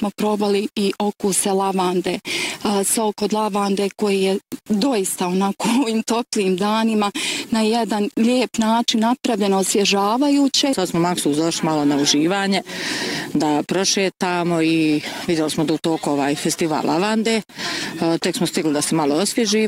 smo probali i okuse lavande, sok od lavande koji je doista onako u ovim toplim danima na jedan lijep način napravljeno, osvježavajuće. Sad smo maksu došli malo na uživanje, da prošetamo i vidjeli smo da u toku festival lavande. Tek smo stigli da se malo osvježimo.